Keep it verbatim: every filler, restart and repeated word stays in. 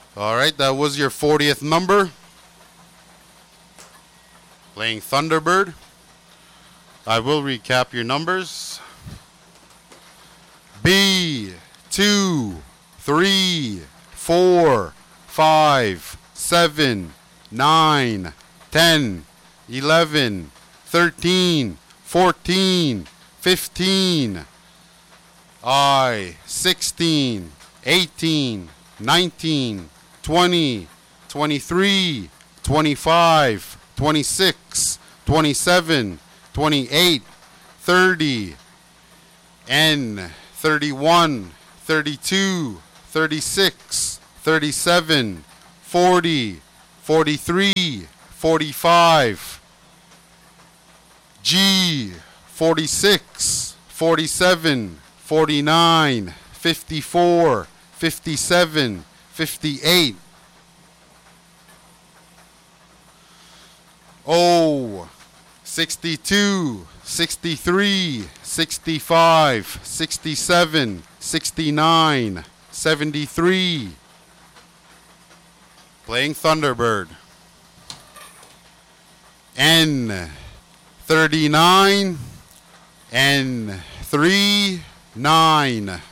All right, that was your fortieth number. Playing Thunderbird. I will recap your numbers. B, two, three, four, five, seven, nine, ten, eleven, thirteen, fourteen, fifteen. I, sixteen, eighteen, nineteen, twenty, twenty-three, twenty-five, twenty-six, twenty-seven, twenty-eight, thirty, N, thirty-one, thirty-two, thirty-six, thirty-seven, forty, forty-three, forty-five, G, forty-six, forty-seven, forty-nine, fifty-four, fifty-seven, fifty-eight, O, sixty-two, sixty-three, sixty-five, sixty-seven, sixty-nine, seventy-three. Playing Thunderbird. N, thirty-nine, N, three, nine.